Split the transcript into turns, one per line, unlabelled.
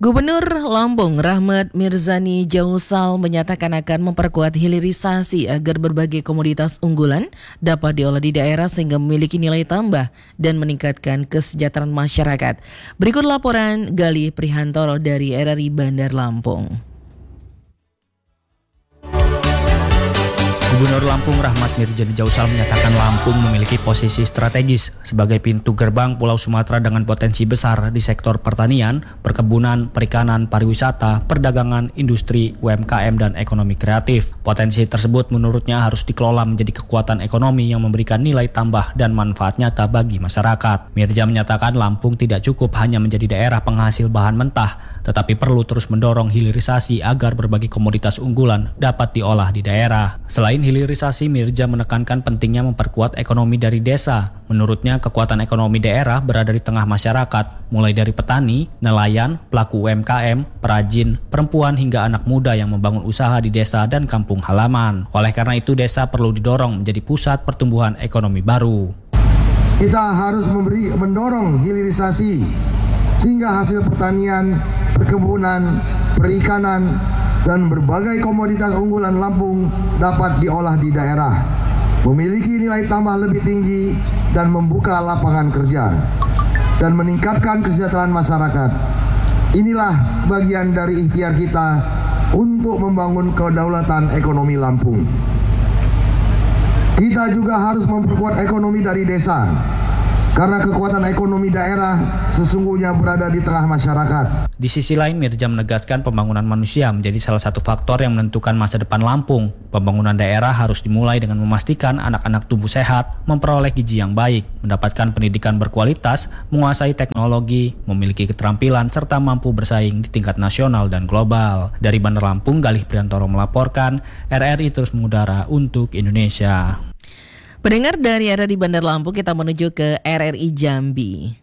Gubernur Lampung Rahmat Mirzani Jausal menyatakan akan memperkuat hilirisasi agar berbagai komoditas unggulan dapat diolah di daerah sehingga memiliki nilai tambah dan meningkatkan kesejahteraan masyarakat. Berikut laporan Galih Prihantoro dari RRI Bandar Lampung.
Gubernur Lampung Rahmat Mirzani Jausal menyatakan Lampung memiliki posisi strategis sebagai pintu gerbang Pulau Sumatera dengan potensi besar di sektor pertanian, perkebunan, perikanan, pariwisata, perdagangan, industri, UMKM, dan ekonomi kreatif. Potensi tersebut menurutnya harus dikelola menjadi kekuatan ekonomi yang memberikan nilai tambah dan manfaat nyata bagi masyarakat. Mirza menyatakan Lampung tidak cukup hanya menjadi daerah penghasil bahan mentah, tetapi perlu terus mendorong hilirisasi agar berbagai komoditas unggulan dapat diolah di daerah. Selain hilirisasi, Mirza menekankan pentingnya memperkuat ekonomi dari desa. Menurutnya, kekuatan ekonomi daerah berada di tengah masyarakat, mulai dari petani, nelayan, pelaku UMKM, perajin, perempuan hingga anak muda yang membangun usaha di desa dan kampung halaman. Oleh karena itu, desa perlu didorong menjadi pusat pertumbuhan ekonomi baru.
Kita harus mendorong hilirisasi sehingga hasil pertanian, perkebunan, perikanan, dan berbagai komoditas unggulan Lampung dapat diolah di daerah, memiliki nilai tambah lebih tinggi dan membuka lapangan kerja, dan meningkatkan kesejahteraan masyarakat. Inilah bagian dari ikhtiar kita untuk membangun kedaulatan ekonomi Lampung. Kita juga harus memperkuat ekonomi dari desa, karena kekuatan ekonomi daerah sesungguhnya berada di tengah masyarakat.
Di sisi lain, Mirza menegaskan pembangunan manusia menjadi salah satu faktor yang menentukan masa depan Lampung. Pembangunan daerah harus dimulai dengan memastikan anak-anak tumbuh sehat, memperoleh gizi yang baik, mendapatkan pendidikan berkualitas, menguasai teknologi, memiliki keterampilan, serta mampu bersaing di tingkat nasional dan global. Dari Bandar Lampung, Galih Prihantoro melaporkan, RRI terus mengudara untuk Indonesia.
Pendengar dari RRI Bandar Lampung, kita menuju ke RRI Jambi.